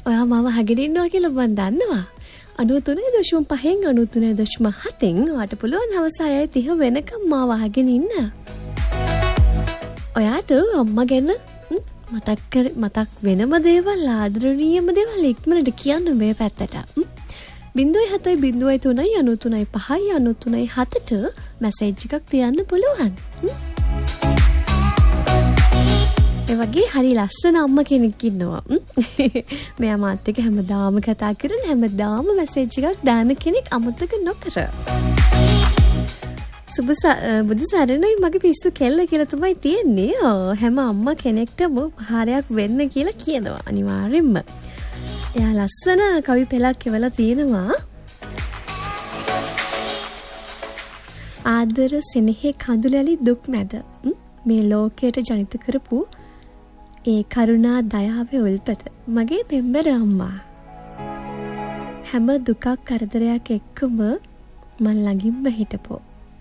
ඔයා මාව අහගෙන ඉන්නවා කියලා මම දන්නවා. 93.5න් 93.7න් ඔයාට පුළුවන් හවස 6:30 වෙනකම් මාව අහගෙන ඉන්න. ඔයාට අම්මා ගැන මතක් වෙනම දේවල් ආදරණීයම දේවල් ඉක්මනට කියන්න මේ පැත්තට. 0.393.93.5.93.7ට මැසේජ් එකක් තියන්න පුළුවන්. ඒ වගේ හරි ලස්සන අම්මා කෙනෙක් ඉන්නවා. මෙයා මාත් එක්ක හැමදාම කතා කරන හැමදාම මැසේජ් එකක් දාන කෙනෙක් අමතක නොකර. බුදු සරණයි මගේ පිස්සු කෙල්ල කියලා තමයි තියෙන්නේ. හැම අම්මා කෙනෙක්ටම උපහාරයක් වෙන්න කියලා කියනවා අනිවාර්යෙන්ම. එයා ලස්සන කවි පෙළක් කියවලා තියෙනවා. ආදර සෙනෙහි කඳුලැලි දුක් මැද මේ ලෝකයට ජනිත කරපු ඒ කරුණා දයාවේ උල්පත මගේ පෙම්බර අම්මා. හැම දුකක් කරදරයක් එක්කම මන් ළඟින්ම හිටපො.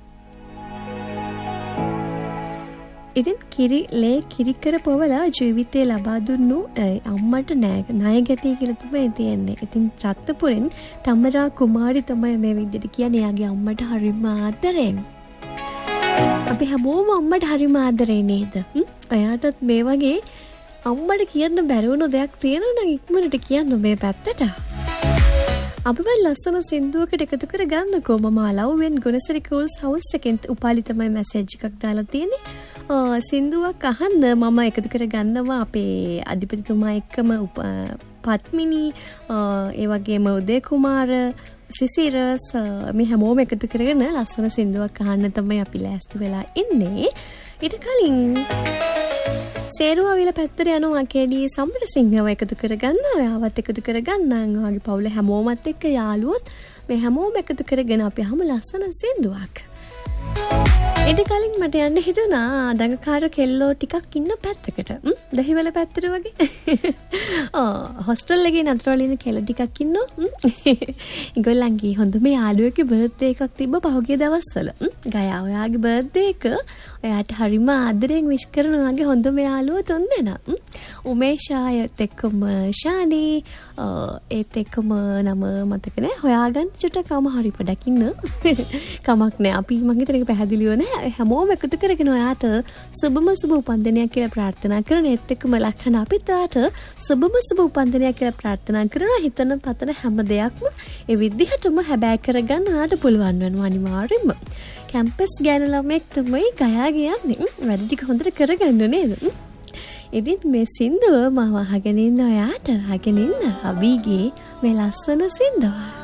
ඉතින් කිරි කර පොවලා ජීවිතේ ලබා දුන්නු අම්මට ණය ගැතිය කියලා තමයි තියෙන්නේ. ඉතින් රත්නපුරෙන් තමරා කුමාරි තමයි මේ විදිහට කියන්නේ යාගේ අම්මට හරිම ආදරෙන්. අපි හැමෝම අම්මට හරිම ආදරේ නේද? ඔයාටත් මේ වගේ අම්මට කියන්න බැරි වුණු දෙයක් තියෙනවා නම් ඉක්මනට කියන්න මේ පැත්තට. අපිව ලස්සන සින්දුවකට එකතු කර ගන්නකෝ. මම අලව්වෙන් ගුණසිරි කූල්ස් හවුස් එකෙන් උපාලි තමයි මැසේජ් එකක් දාලා තියෙන්නේ. සින්දුවක් අහන්න මම එකතු කර ගන්නවා අපේ අධිපතිතුමා එක්කම පත්මිනී ඒ වගේම උදේ කුමාර සිසිරස් මේ හැමෝම එකතු කරගෙන ලස්සන සින්දුවක් අහන්න තමයි අපි ලෑස්ති වෙලා ඉන්නේ. ඊට කලින් සේරුවවිල පැත්තට යනවා කේඩී සම්බරසිංහව එකතු කරගන්න. ඔයාවත් එකතු කරගන්න. ඔයාගේ පවුල හැමෝමත් එක්ක යාළුවොත් මේ හැමෝම එකතු කරගෙන අපි අහමු ලස්සන සින්දුවක්. ඊට කලින් මට යන්න හිතුණා දඟකාර කෙල්ලෝ ටිකක් ඉන්න පැත්තකට. දහිවල පැත්තට වගේ. හොස්ටල් එකේ නතරවල ඉන්න කෙල්ලෝ ටිකක් ඉන්නවා. ඒගොල්ලන්ගේ හොඳම යාළුවෙකුගේ බර්ත්ඩේ එකක් තිබ්බ පහුගිය දවස්වල. ගයා ඔයාගේ බර්ත්ඩේ එක ඔයාට හරිම ආදරෙන් විශ් කරන ඔයාගේ හොඳම යාළුවෝ තුන්දෙනා. උමේෂායත් එක්කම ශානී ඒත් එක්කම නම මතක නෑ. හොයාගන්න චුට්ටකම හරි පොඩක් ඉන්න. කමක් නෑ. අපි මං හිතන එක පැහැදිලිව නෑ. හැමෝම එකතු කරගෙන ඔයාට සුබම සුබ උපන්දිනයක් කියලා ප්‍රාර්ථනා කරන ඒත් එක්කම ලක්ෂණ අපිත් ඔයාට සුබම සුබ උපන්දිනයක් කියලා ප්‍රාර්ථනා කරනවා. හිතන පතන හැම දෙයක්ම ඒ විදිහටම හැබෑ කරගන්න ඔයාට පුළුවන් වෙනවා අනිවාර්යෙන්ම. කැම්පස් ගෑනු ළමෙක් තමයි ගයා කියන්නේ. වැඩ ටික හොඳට කරගන්න නේද? ඉතින් මේ සින්දුව මම අහගෙන ඉන්න ඔයාට අහගෙන ඉන්න අබීගේ මේ ලස්සන සින්දුව.